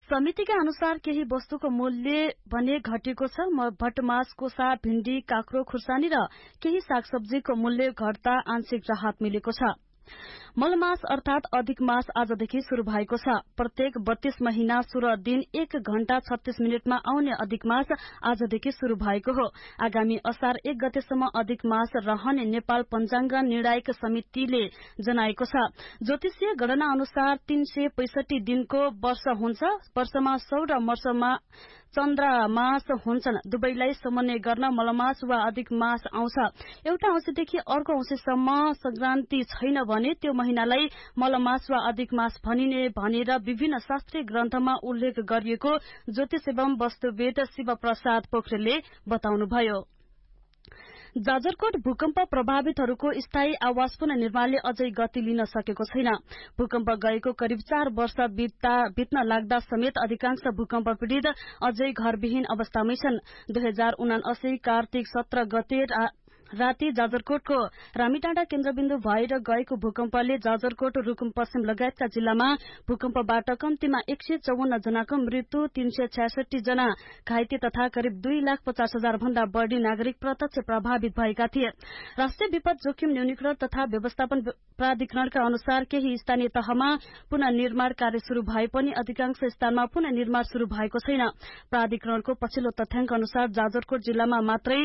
समितिका अनुसार केही वस्तुको मूल्य भने घटेको छ। भटमास, कोसा, भिण्डी, काँक्रो, खुर्सानी र केही सागसब्जीको मूल्य घट्दा आंशिक राहत मिलेको छ। मलमास अर्थात अधिक मास आजदेखि शुरू भएको छ। प्रत्येक 32 महिना 16 दिन 1 घण्टा 36 मिनटमा आउने अधिक मास आजदेखि शुरू भएको हो। आगामी असार 1 गतेसम्म अधिक मास रहने नेपाल पंचांग निर्णायक समितिले जनाएको छ। ज्योतिषीय गणना अनुसार 365 दिनको वर्ष हुन्छ। वर्षमा 100 र वर्षमा चन्द्रमास हुन्छन्। दुवैलाई समन्वय गर्न मलमास वा अधिक मास आउँछ। एउटा औँसीदेखि अर्को औँसीसम्म संक्रान्ति छैन भने त्यो महिनालाई मलमास वा अधिक मास भनिने भनेर विभिन्न शास्त्रीय ग्रन्थमा उल्लेख गरिएको ज्योतिष एवं वस्तुवेद शिव प्रसाद पोखरेलले बताउनुभयो। जाजरकोट भूकम्प प्रभावितहरूको स्थायी आवास पुनर्निर्माणले अझै गति लिन सकेको छैन। भूकम्प गएको करिब 4 वर्ष बित्न लाग्दा समेत अधिकांश भूकम्प पीड़ित अझै घरविहीन अवस्थामै छन्। 2079 कार्तिक 17 गते राति जाजरकोटको रामीटाँडा केन्द्रबिन्दु भएर गएको भूकम्पले जाजरकोट, रुकुम पश्चिम लगायतका जिल्लामा भूकम्पबाट कम्तीमा 154 जनाको मृत्यु, 366 जना घाइते तथा करिब 2,50,000 भन्दा बढ़ी नागरिक प्रत्यक्ष प्रभावित भएका थिए। राष्ट्रिय विपद जोखिम न्यूनीकरण तथा व्यवस्थापन प्राधिकरणका अनुसार केही स्थानीय तहमा पुनर्निर्माण कार्य शुरू भए पनि अधिकांश स्थानमा पुनर्निर्माण शुरू भएको छैन। प्राधिकरणको पछिल्लो तथ्याङ्क अनुसार जाजरकोट जिल्लामा मात्रै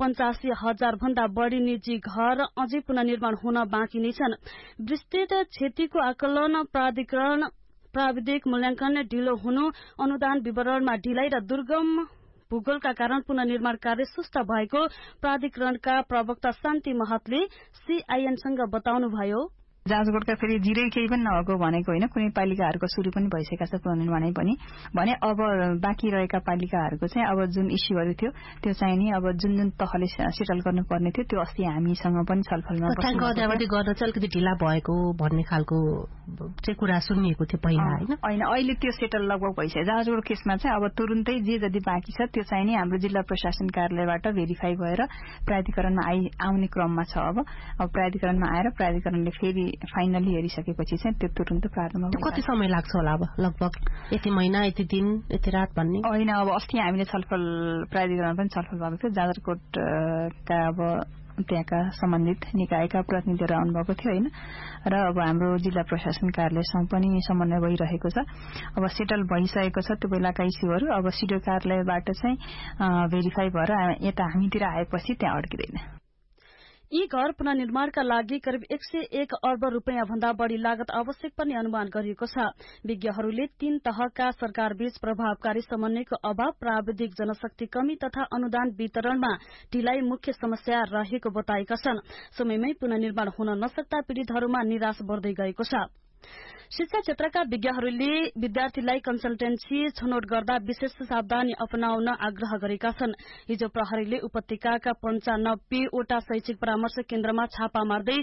85,000 भन्दा बढ़ी निजी घर अझै पुनर्निर्माण हुन बाँकी नै छन्। विस्तृत क्षतिको आकलन, प्राधिकरण प्राविधिक मूल्याङ्कन ढिलो हुनु, अनुदान विवरणमा ढिलाइ र दुर्गम भूगोलका कारण पुनर्निर्माण कार्य सुस्त भएको प्राधिकरणका प्रवक्ता शान्ति महतले सीआईएनसँग बताउनुभयो। जाजरकोटका फेरि जिरै केही पनि नभएको भनेको होइन। कुनै पालिकाहरूको सुरु पनि भइसकेका छ पुनर्निर्माणै पनि भने अब बाँकी रहेका पालिकाहरूको चाहिँ अब जुन इस्युहरू थियो त्यो चाहिँ नि अब जुन तहले सेटल गर्नुपर्ने थियो त्यो अस्ति हामीसँग पनि छलफलमा तथ्याङ्क अदालतले गर्न चाहिँ अलिकति ढिला भएको भन्ने खालको चाहिँ कुरा सुनिएको थियो पहिला होइन। अहिले त्यो सेटल लगभग भइसक्यो। जाजरकोट केसमा चाहिँ अब तुरुन्तै जे जति बाँकी छ त्यो चाहिँ नि हाम्रो जिल्ला प्रशासन कार्यालयबाट भेरिफाई भएर प्राधिकरणमा आउने क्रममा छ। अब प्राधिकरणमा आएर प्राधिकरणले फेरि फाइनली हेरिसकेपछि चाहिँ त्यो तुरुन्त प्रारम्भ हुन्छ। कति समय लाग्छ होला अब लगभग यति महिना यति दिन यति रात भन्ने होइन। अब अस्ति हामीले छलफल प्राधिकरण पनि छलफल भएको थियो। जाजरकोटका अब त्यहाँका सम्बन्धित निकायका प्रतिनिधिहरू आउनुभएको थियो होइन र अब हाम्रो जिल्ला प्रशासन कार्यालयसँग पनि समन्वय भइरहेको छ। अब सेटल भइसकेको छ त्यो बेलाका इस्युहरू अब सिडिओ कार्यालयबाट चाहिँ भेरिफाई भएर यता हामीतिर आएपछि त्यहाँ अड्किँदैन। यी घर पुनर्निर्माणका लागि करिब 101 अर्ब रुपियाँ भन्दा बढ़ी लागत आवश्यक पर्ने अनुमान गरिएको छ। विज्ञहरूले 3 तहका सरकारबीच प्रभावकारी समन्वयको अभाव, प्राविधिक जनशक्ति कमी तथा अनुदान वितरणमा ढिलाइ मुख्य समस्या रहेको बताएका छन्। समयमै पुनर्निर्माण हुन नसक्दा पीड़ितहरूमा निराश बढ्दै गएको छ। शिक्षा क्षेत्रका विज्ञहरूले विद्यार्थीलाई कन्सल्टेन्सी छनौट गर्दा विशेष सावधानी अपनाउन आग्रह गरेका छन्। हिजो प्रहरीले उपत्यकाका 95 वटा शैक्षिक परामर्श केन्द्रमा छापा मार्दै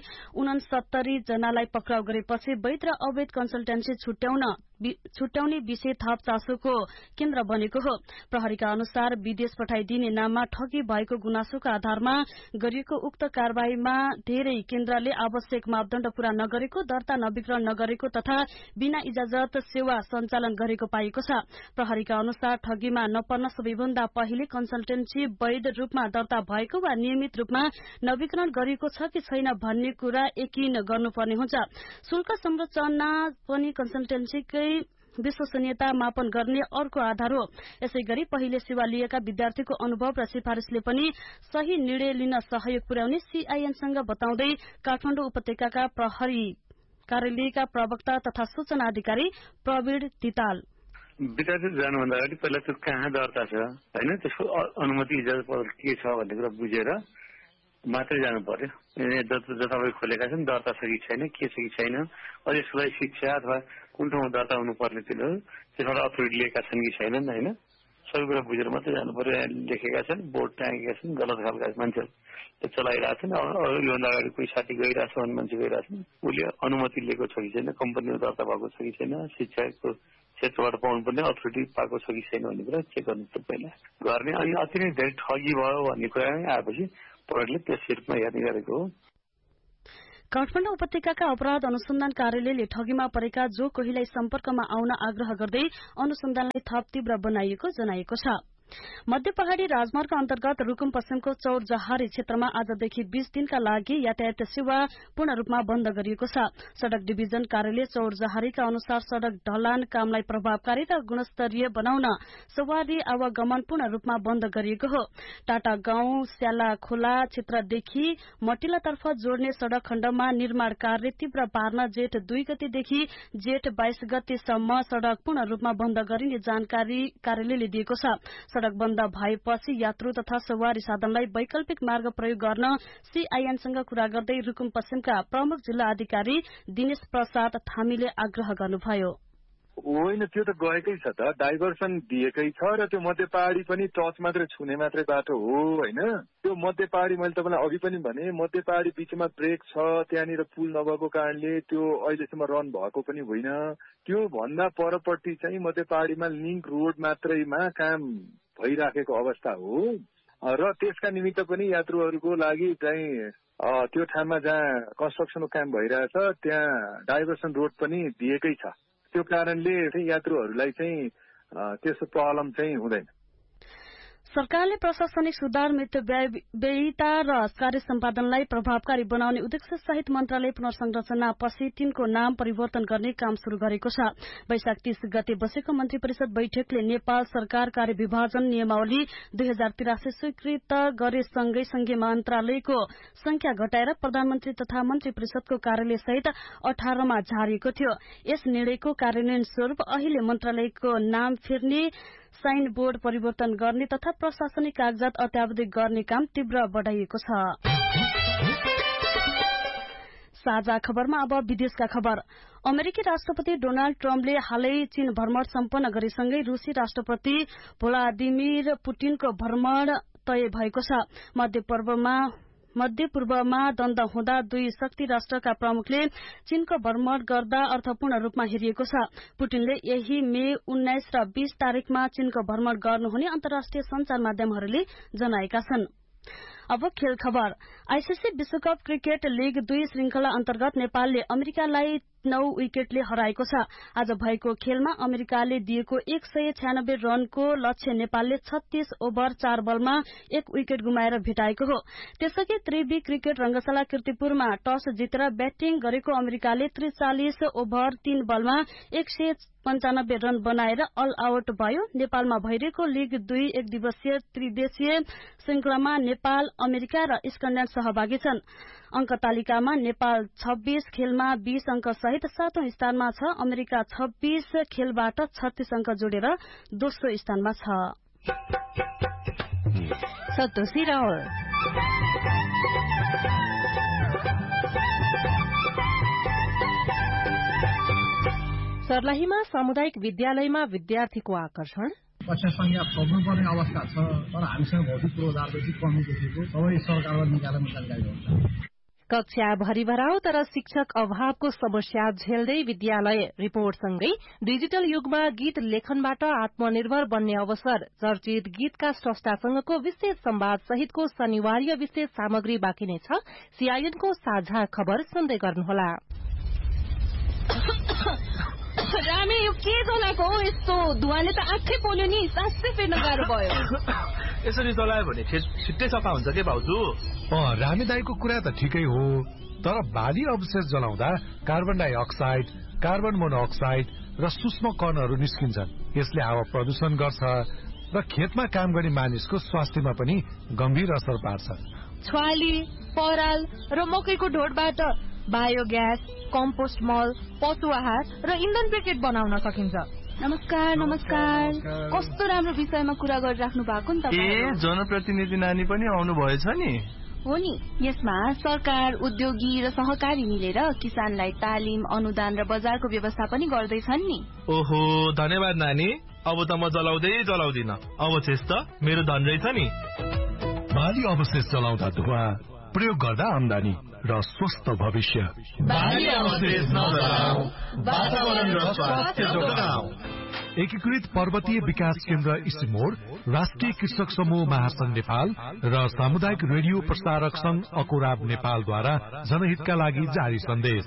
69 जनालाई पक्राउ गरेपछि वैध र अवैध कन्सल्टेन्सी छुट्याउने विषय थप चासोको केन्द्र बनेको हो। प्रहरीका अनुसार विदेश पठाइदिने नाममा ठगी भएको गुनासोका आधारमा गरिएको उक्त कार्यवाहीमा धेरै केन्द्रले आवश्यक मापदण्ड पूरा नगरेको, दर्ता नवीकरण नगरेको तथा बिना इजाजत सेवा सञ्चालन गरेको पाइएको छ। प्रहरीका अनुसार ठगीमा नपर्न सबैभन्दा पहिले कन्सल्टेन्सी वैध रूपमा दर्ता भएको वा नियमित रूपमा नवीकरण गरिएको छ कि छैन भन्ने कुरा यकिन गर्नुपर्ने हुन्छ। शुल्क संरचना पनि कन्सल्टेन्सीकै विश्वसनीयता मापन गर्ने अर्को आधार हो। यसैगरी पहिले सेवा लिएका विद्यार्थीको अनुभव र सिफारिसले पनि सही निर्णय लिन सहयोग पुर्याउने सीआईएनसँग बताउँदै काठमाडौँ उपत्यकाका प्रहरी कार्यालयका प्रवक्ता तथा सूचना अधिकारी प्रवीण तिताल, विद्यार्थी जानुभन्दा अगाडि पहिला त्यो कहाँ दर्ता छ होइन त्यसको अनुमति इजाजत पत्र के छ भन्ने कुरा बुझेर मात्रै जानु पर्यो। जताभावी खोलेका छन् दर्ता छ कि छैन, के छ कि छैन, अझ यसको लागि शिक्षा अथवा कुन ठाउँमा दर्ता हुनुपर्ने त्यो त्यसबाट अथोरिटी लिएका छन् कि छैनन् होइन सबै कुरा बुझेर मात्रै जानु पर्यो। लेखेका छन्, बोर्ड टाँगेका छन्, गलत खालका मान्छेहरू चलाइरहेछन्। योभन्दा अगाडि कोही साथी गइरहेछ भने मान्छे गइरहेछन्, उसले अनुमति लिएको छ कि छैन, कम्पनीमा दर्ता भएको छ कि छैन, शिक्षाको क्षेत्रबाट पाउनुपर्ने अथोरिटी पाएको छ कि छैन भन्ने कुरा चेक गर्नु पर्यो पहिला गर्ने। अनि अति नै धेरै ठगी भयो भन्ने कुरा आएपछि प्रहरीले त्यस रूपमा हेर्ने गरेको हो। काठमाडौँ उपत्यकाका अपराध अनुसन्धान कार्यालयले ठगीमा परेका जो कोहीलाई सम्पर्कमा आउन आग्रह गर्दै अनुसन्धानलाई थप तीव्र बनाइएको जनाएको छ। मध्य पहाड़ी राजमार्ग अन्तर्गत रुकुम पश्चिमको चौरजहारी क्षेत्रमा आजदेखि 20 दिनका लागि यातायात सेवा पूर्ण रूपमा बन्द गरिएको छ। सड़क डिभिजन कार्यालय चौरजहारीका अनुसार सड़क ढलान कामलाई प्रभावकारी र गुणस्तरीय बनाउन सवारी आवागमन पूर्ण रूपमा बन्द गरिएको हो। टाटा गाउँ स्याला खोला क्षेत्रदेखि मटिलातर्फ जोड्ने सड़क खण्डमा निर्माण कार्य तीव्र पार्न जेठ 2 गतेदेखि जेठ 22 गतेसम्म सड़क पूर्ण रूपमा बन्द गरिने जानकारी कार्यालयले दिएको छ। सड़क बन्द भएपछि यात्रु तथा सवारी साधनलाई वैकल्पिक मार्ग प्रयोग गर्न सीआईएनसँग कुरा गर्दै रुकुम पश्चिमका प्रमुख जिल्ला अधिकारी दिनेश प्रसाद थामीले आग्रह गर्नुभयो। होइन, त्यो त गएकै छ त, डाइभर्सन दिएकै छ र त्यो मध्य पहाडी पनि टच मात्रै छुने मात्रै बाटो हो होइन। त्यो मध्य पहाडी मैले तपाईँलाई अघि पनि भने मध्य पहाडी बीचमा ब्रेक छ, त्यहाँनिर पुल नभएको कारणले त्यो अहिलेसम्म रन भएको पनि होइन। त्यो भन्दा परपट्टि चाहिँ मध्य पहाडीमा लिङ्क रोड मात्रैमा काम भइराखेको अवस्था हो र त्यसका निमित्त पनि यात्रुहरूको लागि चाहिँ त्यो ठाउँमा जहाँ कन्स्ट्रक्सनको काम भइरहेछ त्यहाँ डाइभर्सन रोड पनि दिएकै छ। त्यो कारणले यात्रुहरूलाई चाहिँ त्यस्तो प्रब्लम चाहिँ हुँदैन। सरकारले प्रशासनिक सुधार मितव्ययिता र कार्य सम्पादनलाई प्रभावकारी बनाउने उद्देश्य सहित मन्त्रालय पुनर्संरचनापछि तिनको नाम परिवर्तन गर्ने काम शुरू गरेको छ। वैशाख 30 गते बसेको मन्त्री परिषद बैठकले नेपाल सरकार कार्य विभाजन नियमावली 2083 स्वीकृत गरेसँगै संघीय मन्त्रालयको संख्या घटाएर प्रधानमन्त्री तथा मन्त्री परिषदको कार्यालय सहित 18 मा झारिएको थियो। यस निर्णयको कार्यान्वयन स्वरूप अहिले मन्त्रालयको नाम फेर्ने, साइन बोर्ड परिवर्तन गर्ने तथा प्रशासनिक कागजात अत्यावधिक गर्ने काम तीव्र बढ़ाइएको छ। साझा खबरमा अब विदेशका खबर। अमेरिकी राष्ट्रपति डोनाल्ड ट्रम्पले हालै चीन भ्रमण सम्पन्न गरेसँगै रूसी राष्ट्रपति भ्लादिमिर पुटिनको भ्रमण तय भएको छ। मध्य पूर्वमा द्वन्द हुँदा दुई शक्ति राष्ट्रका प्रमुखले चीनको भ्रमण गर्दा अर्थपूर्ण रूपमा हेरिएको छ। पुटिनले यही मे 19 र 20 तारिकमा चीनको भ्रमण गर्नुहुने अन्तर्राष्ट्रिय संचार माध्यमहरूले जनाएका छन्। अब खेल खबर। आईसीसी विश्वकप क्रिकेट लीग 2 श्रृंखला अन्तर्गत नेपालले अमेरिकालाई 9 विकेटले हराएको छ। आज भएको खेलमा अमेरिकाले दिएको 196 रनको लक्ष्य नेपालले 36 ओभर 4 बलमा 1 विकेट गुमाएर भेटाएको हो। त्यसअघि त्रिवी क्रिकेट रंगशाला कीर्तिपुरमा टस जितेर ब्याटिङ गरेको अमेरिकाले 43 ओभर 3 बलमा 195 रन बनाएर अल आउट भयो। नेपालमा भइरहेको लीग 2 एक दिवसीय त्रिदेशीय श्रृंखलामा नेपाल, अमेरिका र स्कटल्याण्ड सहभागी छन्। अंक तालिकामा नेपाल 26 खेलमा 20 अंक सहित 7औं स्थानमा छ। अमेरिका 26 खेलबाट 36 अंक जोडेर दोस्रो स्थानमा छ। सर्लाहीमा सामुदायिक विद्यालयमा विद्यार्थीको आकर्षण। कक्षा संख्या थप्नुपर्ने अवस्था छ, तर हामीसँग भौतिक पूर्वाधारको चाहिँ कमी देखेको सबै सरकारबाट निकाल्न जानकारी हुन्छ। कक्षा भरि भराउ तर शिक्षक अभावको समस्या झेल्दै विद्यालय। रिपोर्टसँगै डिजिटल युगमा गीत लेखनबाट आत्मनिर्भर बन्ने अवसर। चर्चित गीतका स्रष्टासँगको विशेष संवाद सहितको शनिवारीय विशेष सामग्री बाँकी नै छ। सीआईएनको साझा खबर सुन्दै गर्नुहोला। रामे, यो के चलाएको हो? यस्तो धुवाले त आँखै पोल्यो नि, सासै फेर्न गाह्रो भयो। यसरी चलायो भने छिट्टै सफा हुन्छ के भाउजू? रामे दाईको कुरा त ठिकै हो, तर बाली अवशेष जलाउँदा कार्बन डाइअक्साइड, कार्बन मोनोअक्साइड र सूक्ष्म कणहरू निस्किन्छन्। यसले हावा प्रदूषण गर्छ र खेतमा काम गर्ने मानिसको स्वास्थ्यमा पनि गम्भीर असर पार्छ। छ्वाली, पराल र मकैको ढोडबाट बायोग्यास, कम्पोस्ट मल, पशु आहार र इन्धन ब्रिकेट बनाउन सकिन्छ। नमस्कार। कस्तो राम्रो विषयमा कुरा गरिराख्नु भएको नि तपाईँ। जनप्रतिनिधि नानी पनि आउनु भएछ नि? हो नि। यसमा सरकार, उद्योगी र सहकारी मिलेर किसानलाई तालिम, अनुदान र बजारको व्यवस्था पनि गर्दैछन् नि। ओहो, धन्यवाद नानी। अब त म जलाउँदिन। अवशेष त मेरो धन रहेछ नि। बाली अवशेष जलाउँदा धुवा, प्रयोग गर्दा आमदानी र स्वस्थ भविष्य। बाली अवशेष नजलाऊ, वातावरण र स्वास्थ्य जोगाऊ। एकीकृत पर्वतीय विकास केन्द्र इसिमोड, राष्ट्रिय कृषक समूह महासंघ नेपाल र सामुदायिक रेडियो प्रसारक संघ अकोराब नेपालद्वारा जनहितका लागि जारी सन्देश।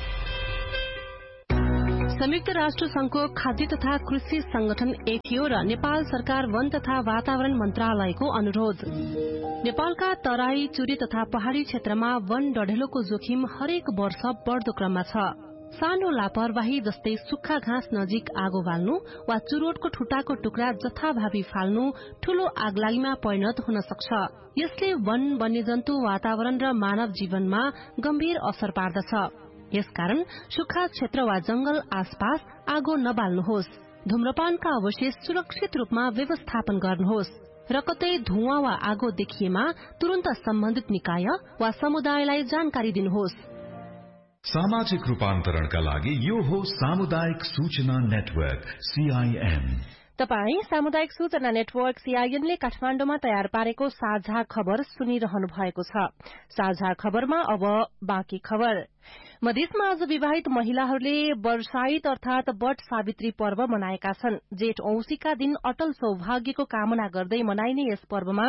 संयुक्त राष्ट्र संघको खाद्य तथा कृषि संगठन एफएओ र नेपाल सरकार वन तथा वातावरण मन्त्रालयको अनुरोध। नेपालका तराई, चुरी तथा पहाड़ी क्षेत्रमा वन डढेलोको जोखिम हरेक वर्ष बढ़दो क्रममा छ। सानो लापरवाही जस्तै सुक्खा घाँस नजिक आगो बाल्नु वा चुरोटको ठुटाको टुक्रा जथाभावी फाल्नु ठूलो आगलागीमा परिणत हुन सक्छ। यसले वन, वन्यजन्तु, वातावरण र मानव जीवनमा गम्भीर असर पार्दछ। यसकारण सुक्खा क्षेत्र वा जंगल आसपास आगो नबाल्नुहोस्। धूम्रपानका अवशेष सुरक्षित रूपमा व्यवस्थापन गर्नुहोस् र कतै धुवाँ वा आगो देखिएमा तुरन्त सम्बन्धित निकाय वा समुदायलाई जानकारी दिनुहोस्। सामाजिक रूपान्तरणका लागि यो हो सामुदायिक सूचना नेटवर्क CIN। तपाई सामुदायिक सूचना नेटवर्क CIN ले काठमाण्डुमा तयार पारेको साझा खबर सुनिरहनु भएको छ। साझा खबरमा अब बाँकी खबर। मधेसमा आज विवाहित महिलाहरूले वर्षाइत अर्थात वट सावित्री पर्व मनाएका छन्। जेठ औंसीका दिन अटल सौभाग्यको कामना गर्दै मनाइने यस पर्वमा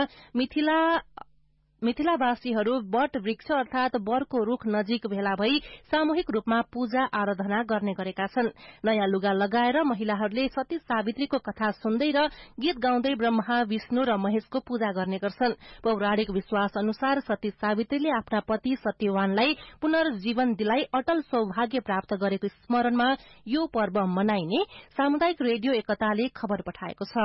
मिथिलावासीहरू वट वृक्ष अर्थात वरको रूख नजिक भेला भई सामूहिक रूपमा पूजा आराधना गर्ने गरेका छन्। नयाँ लुगा लगाएर महिलाहरूले सती सावित्रीको कथा सुन्दै र गीत गाउँदै ब्रह्मा, विष्णु र महेशको पूजा गर्ने गर्छन्। पौराणिक विश्वास अनुसार सती सावित्रीले आफ्ना पति सत्यवानलाई पुनर्जीवन दिलाई अटल सौभाग्य प्राप्त गरेको स्मरणमा यो पर्व मनाइने सामुदायिक रेडियो एकताले खबर पठाएको छ।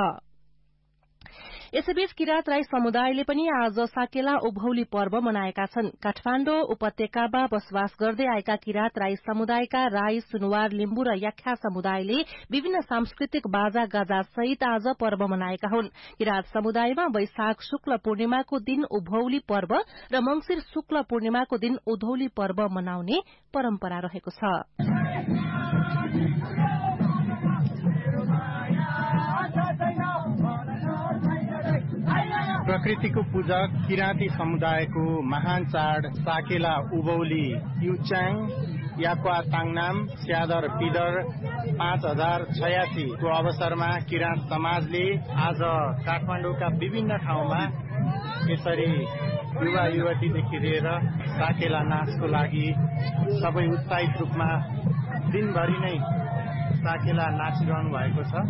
यसैबीच किरात राई समुदायले पनि आज साकेला उभौली पर्व मनाएका छन्। काठमाण्डु उपत्यकामा बसोबास गर्दै आएका किरात राई समुदायका राई, सुनुवार, लिम्बू र याख्या समुदायले विभिन्न सांस्कृतिक बाजा गाजा सहित आज पर्व मनाएका हुन्। किरात समुदायमा वैशाख शुक्ल पूर्णिमाको दिन उभौली पर्व र मंगिर शुक्ल पूर्णिमाको दिन उधौली पर्व मनाउने परम्परा रहेको छ। प्रकृतिको पूजक किराँती समुदायको महान चाड साकेला उभौली युचाङ याक्वा ताङनाम स्यादर पिदर 5086 को अवसरमा किराँत समाजले आज काठमाडौँका विभिन्न ठाउँमा यसरी युवा युवतीदेखि लिएर साकेला नाचको लागि सबै उत्साहित रूपमा दिनभरि नै साकेला नाचिरहनु भएको छ।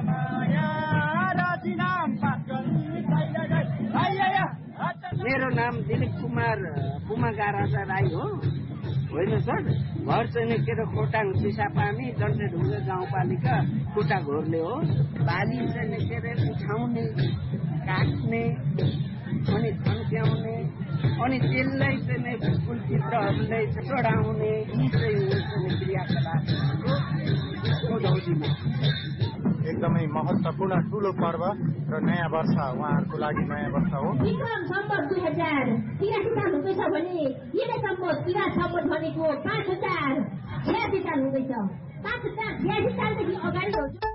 मेरो नाम दिलीप कुमार पुमागाराजा राई हो। होइन सर, घर चाहिँ के अरे खोटाङ चिसापानी डन्डेढुङ्गा गाउँपालिका खुट्टा घोर्ले हो। बाली चाहिँ के अरे उठाउने, काट्ने अनि थन्क्याउने अनि त्यसलाई चाहिँ फुलचित्रहरूलाई चढाउने यी चाहिँ क्रियाकलापहरूको उधौलीमा एकदमै महत्त्वपूर्ण ठूलो पर्व र नयाँ वर्ष उहाँहरूको लागि नयाँ वर्ष हो। विक्रम सम्वत 2083 साल हुँदैछ भने यिनै सम्वत किरात सम्वत भनेको 5086 साल हुँदैछ। 5086 सालदेखि अगाडि